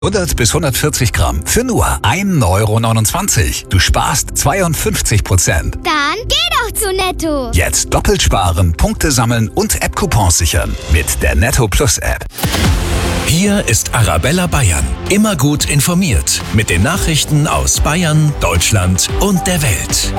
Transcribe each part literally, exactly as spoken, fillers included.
hundert bis hundertvierzig Gramm für nur ein Euro neunundzwanzig. Du sparst zweiundfünfzig Prozent. Dann geh doch zu Netto. Jetzt doppelt sparen, Punkte sammeln und App-Coupons sichern mit der Netto Plus App. Hier ist Arabella Bayern. Immer gut informiert mit den Nachrichten aus Bayern, Deutschland und der Welt.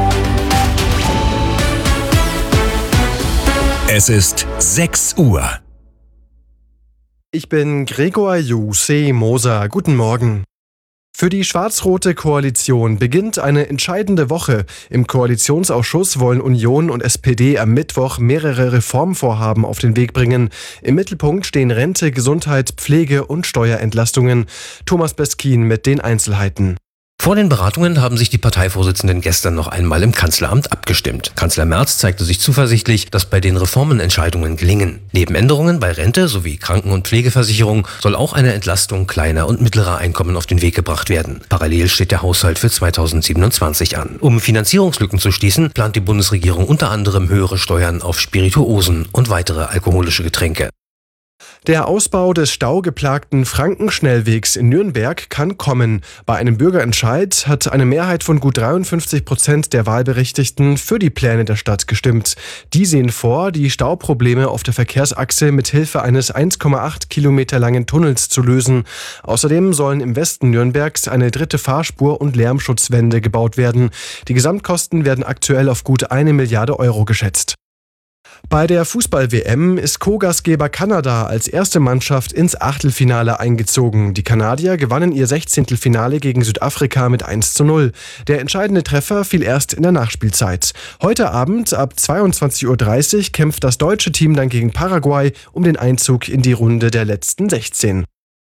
Es ist sechs Uhr. Ich bin Gregor Juse Moser. Guten Morgen. Für die schwarz-rote Koalition beginnt eine entscheidende Woche. Im Koalitionsausschuss wollen Union und S P D am Mittwoch mehrere Reformvorhaben auf den Weg bringen. Im Mittelpunkt stehen Rente, Gesundheit, Pflege und Steuerentlastungen. Thomas Beskin mit den Einzelheiten. Vor den Beratungen haben sich die Parteivorsitzenden gestern noch einmal im Kanzleramt abgestimmt. Kanzler Merz zeigte sich zuversichtlich, dass bei den Reformen Entscheidungen gelingen. Neben Änderungen bei Rente sowie Kranken- und Pflegeversicherung soll auch eine Entlastung kleiner und mittlerer Einkommen auf den Weg gebracht werden. Parallel steht der Haushalt für zweitausendsiebenundzwanzig an. Um Finanzierungslücken zu schließen, plant die Bundesregierung unter anderem höhere Steuern auf Spirituosen und weitere alkoholische Getränke. Der Ausbau des staugeplagten Frankenschnellwegs in Nürnberg kann kommen. Bei einem Bürgerentscheid hat eine Mehrheit von gut dreiundfünfzig Prozent der Wahlberechtigten für die Pläne der Stadt gestimmt. Die sehen vor, die Stauprobleme auf der Verkehrsachse mit Hilfe eines eins Komma acht Kilometer langen Tunnels zu lösen. Außerdem sollen im Westen Nürnbergs eine dritte Fahrspur und Lärmschutzwände gebaut werden. Die Gesamtkosten werden aktuell auf gut eine Milliarde Euro geschätzt. Bei der Fußball-W M ist Co-Gastgeber Kanada als erste Mannschaft ins Achtelfinale eingezogen. Die Kanadier gewannen ihr Sechzehntelfinale gegen Südafrika mit eins zu null. Der entscheidende Treffer fiel erst in der Nachspielzeit. Heute Abend ab zweiundzwanzig Uhr dreißig kämpft das deutsche Team dann gegen Paraguay um den Einzug in die Runde der letzten sechzehn.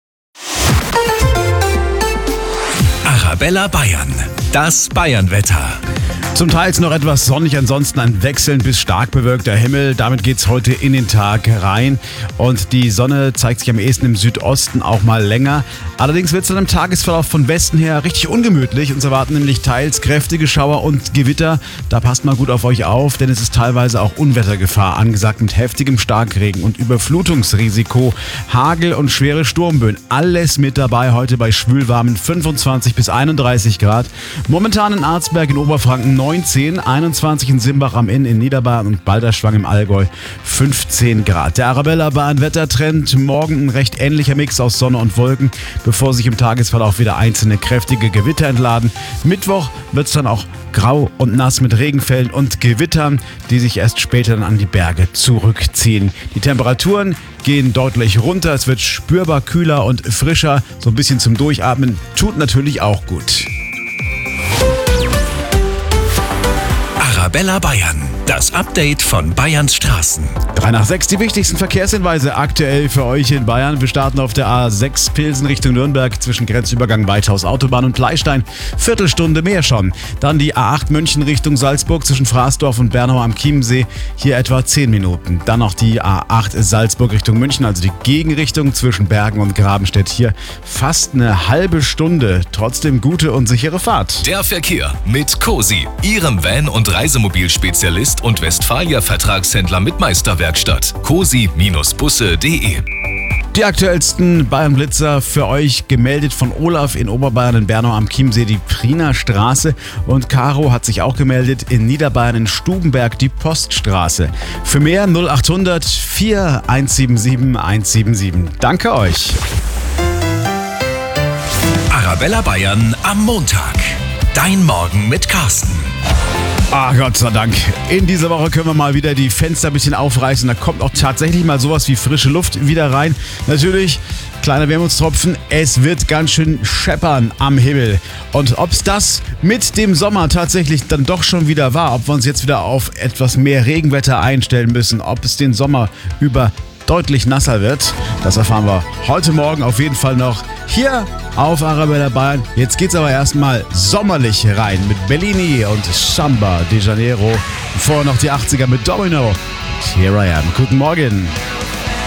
Arabella Bayern, das Bayernwetter. Zum Teil noch etwas sonnig, ansonsten ein wechselnd bis stark bewölkter Himmel. Damit geht's heute in den Tag rein und die Sonne zeigt sich am ehesten im Südosten auch mal länger. Allerdings wird es dann im Tagesverlauf von Westen her richtig ungemütlich. Uns erwarten nämlich teils kräftige Schauer und Gewitter. Da passt mal gut auf euch auf, denn es ist teilweise auch Unwettergefahr angesagt mit heftigem Starkregen und Überflutungsrisiko. Hagel und schwere Sturmböen, alles mit dabei heute bei schwülwarmen fünfundzwanzig bis einunddreißig Grad. Momentan in Arzberg in Oberfranken neunzehn, einundzwanzig in Simbach am Inn in Niederbayern und Balderschwang im Allgäu fünfzehn Grad. Der Arabella Bayern Wettertrend, morgen ein recht ähnlicher Mix aus Sonne und Wolken, bevor sich im Tagesverlauf wieder einzelne kräftige Gewitter entladen. Mittwoch wird es dann auch grau und nass mit Regenfällen und Gewittern, die sich erst später dann an die Berge zurückziehen. Die Temperaturen gehen deutlich runter, es wird spürbar kühler und frischer, so ein bisschen zum Durchatmen, tut natürlich auch gut. Arabella Bayern, das Update von Bayerns Straßen. drei nach sechs, die wichtigsten Verkehrshinweise aktuell für euch in Bayern. Wir starten auf der A sechs Pilsen Richtung Nürnberg zwischen Grenzübergang Weithaus Autobahn und Pleistein. Viertelstunde mehr schon. Dann die A acht München Richtung Salzburg zwischen Fraßdorf und Bernau am Chiemsee. Hier etwa zehn Minuten. Dann noch die A acht Salzburg Richtung München, also die Gegenrichtung zwischen Bergen und Grabenstedt. Hier fast eine halbe Stunde. Trotzdem gute und sichere Fahrt. Der Verkehr mit Cosi, Ihrem Van- und Reisemobilspezialist und Westfalia-Vertragshändler mit Meisterwerkstatt. cosi Bindestrich busse punkt de. Die aktuellsten Bayern-Blitzer für euch gemeldet von Olaf in Oberbayern in Bernau am Chiemsee, die Priener Straße. Und Caro hat sich auch gemeldet in Niederbayern in Stubenberg, die Poststraße. Für mehr null achthundert vier eins sieben sieben eins sieben sieben. Danke euch. Arabella Bayern am Montag. Dein Morgen mit Carsten. Ah, Gott sei Dank. In dieser Woche können wir mal wieder die Fenster ein bisschen aufreißen. Da kommt auch tatsächlich mal sowas wie frische Luft wieder rein. Natürlich, kleiner Wermutstropfen, es wird ganz schön scheppern am Himmel. Und ob es das mit dem Sommer tatsächlich dann doch schon wieder war, ob wir uns jetzt wieder auf etwas mehr Regenwetter einstellen müssen, ob es den Sommer über deutlich nasser wird, das erfahren wir heute Morgen auf jeden Fall noch hier auf Arabella Bayern. Jetzt geht's aber erstmal sommerlich rein mit Bellini und Samba de Janeiro. Vorher noch die achtziger mit Domino. Und Here I Am. Guten Morgen.